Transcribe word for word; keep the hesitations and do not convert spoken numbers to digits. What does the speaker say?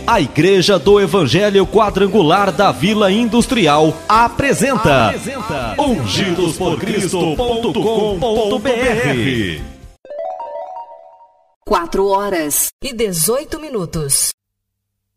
A Igreja do Evangelho Quadrangular da Vila Industrial apresenta, apresenta ungidos por cristo ponto com ponto br. Quatro horas e dezoito minutos.